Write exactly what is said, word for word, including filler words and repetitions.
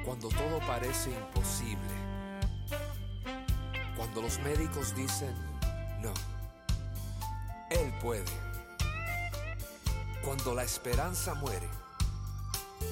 Cuando todo parece imposible, cuando los médicos dicen no, Él puede. Cuando la esperanza muere